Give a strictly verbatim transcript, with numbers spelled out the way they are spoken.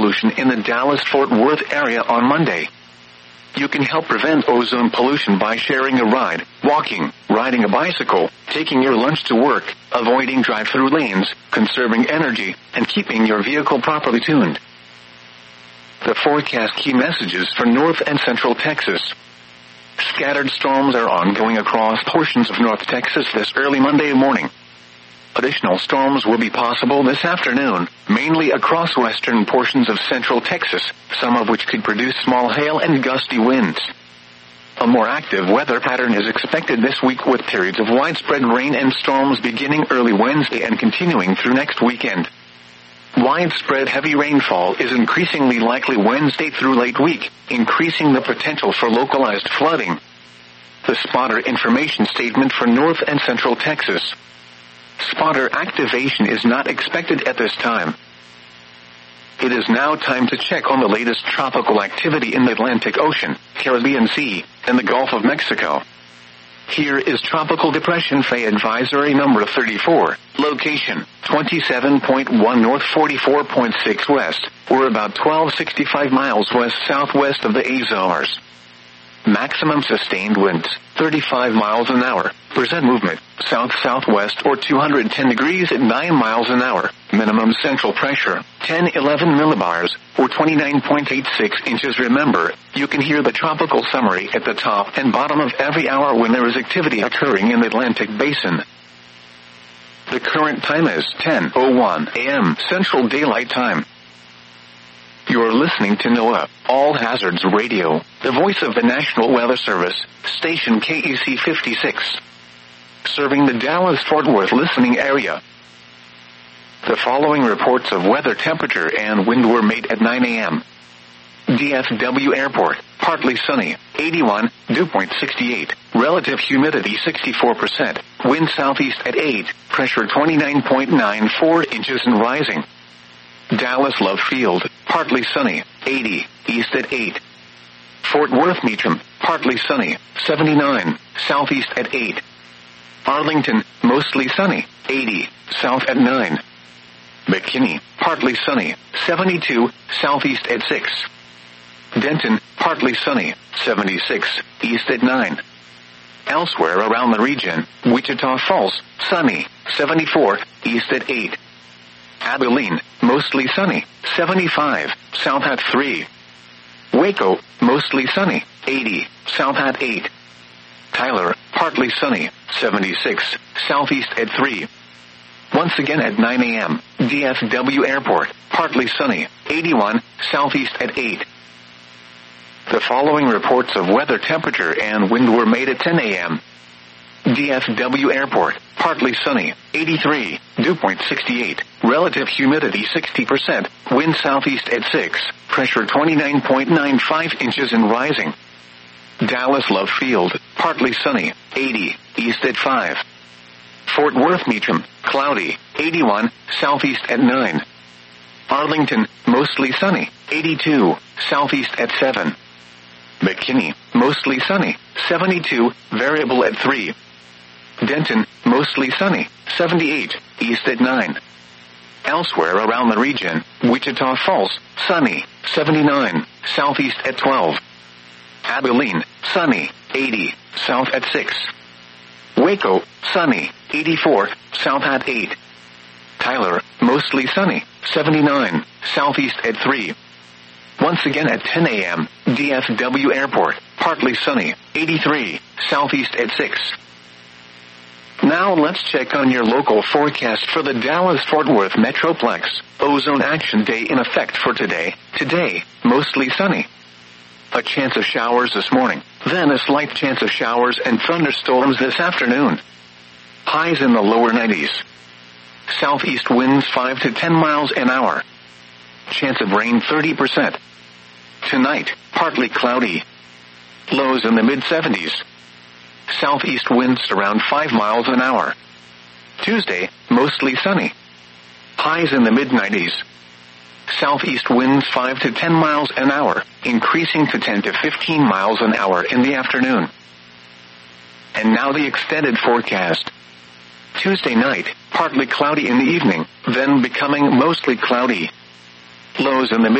pollution in the Dallas-Fort Worth area on Monday. You can help prevent ozone pollution by sharing a ride, walking, riding a bicycle, taking your lunch to work, avoiding drive-through lanes, conserving energy, and keeping your vehicle properly tuned. The forecast key messages for North and Central Texas. Scattered storms are ongoing across portions of North Texas this early Monday morning. Additional storms will be possible this afternoon, mainly across western portions of Central Texas, some of which could produce small hail and gusty winds. A more active weather pattern is expected this week with periods of widespread rain and storms beginning early Wednesday and continuing through next weekend. Widespread heavy rainfall is increasingly likely Wednesday through late week, increasing the potential for localized flooding. The spotter information statement for North and Central Texas. Spotter activation is not expected at this time. It is now time to check on the latest tropical activity in the Atlantic Ocean, Caribbean Sea, and the Gulf of Mexico. Here is Tropical Depression Faye Advisory number thirty-four, location twenty-seven point one north forty-four point six west, or about twelve sixty-five miles west-southwest of the Azores. Maximum sustained winds, thirty-five miles an hour, percent movement, south-southwest or two hundred ten degrees at nine miles an hour, minimum central pressure, ten eleven millibars, or twenty-nine point eight six inches. Remember, you can hear the tropical summary at the top and bottom of every hour when there is activity occurring in the Atlantic Basin. The current time is ten oh one a m Central Daylight Time. You're listening to NOAA, All Hazards Radio, the voice of the National Weather Service, station K E C fifty-six. Serving the Dallas-Fort Worth listening area. The following reports of weather temperature and wind were made at nine a m D F W Airport, partly sunny, eighty-one, dew point sixty-eight, relative humidity sixty-four percent, wind southeast at eight, pressure twenty-nine point nine four inches and rising. Dallas Love Field, partly sunny, eighty, east at eight. Fort Worth Meacham, partly sunny, seventy-nine, southeast at eight. Arlington, mostly sunny, eighty, south at nine. McKinney, partly sunny, seventy-two, southeast at six. Denton, partly sunny, seventy-six, east at nine. Elsewhere around the region, Wichita Falls, sunny, seventy-four, east at eight. Abilene, mostly sunny, seventy-five, south at three. Waco, mostly sunny, eighty, south at eight. Tyler, partly sunny, seventy-six, southeast at three. Once again at nine a m, D F W Airport, partly sunny, eighty-one, southeast at eight. The following reports of weather temperature and wind were made at ten a m D F W Airport, partly sunny, eighty-three, dew point sixty-eight, relative humidity sixty percent, wind southeast at six, pressure twenty-nine point nine five inches and rising. Dallas Love Field, partly sunny, eighty, east at five. Fort Worth Meacham, cloudy, eighty-one, southeast at nine. Arlington, mostly sunny, eighty-two, southeast at seven. McKinney, mostly sunny, seventy-two, variable at three. Denton, mostly sunny, seventy-eight, east at nine. Elsewhere around the region, Wichita Falls, sunny, seventy-nine, southeast at twelve. Abilene, sunny, eighty, south at six. Waco, sunny, eighty-four, south at eight. Tyler, mostly sunny, seventy-nine, southeast at three. Once again at ten a m, D F W Airport, partly sunny, eighty-three, southeast at six. Now let's check on your local forecast for the Dallas-Fort Worth Metroplex. Ozone Action Day in effect for today. Today, mostly sunny. A chance of showers this morning, then a slight chance of showers and thunderstorms this afternoon. Highs in the lower nineties. Southeast winds five to ten miles an hour. Chance of rain thirty percent. Tonight, partly cloudy. Lows in the mid seventies. Southeast winds around five miles an hour. Tuesday, mostly sunny. Highs in the mid nineties. Southeast winds five to ten miles an hour, increasing to ten to fifteen miles an hour in the afternoon. And now the extended forecast. Tuesday night, partly cloudy in the evening, then becoming mostly cloudy. Lows in the mid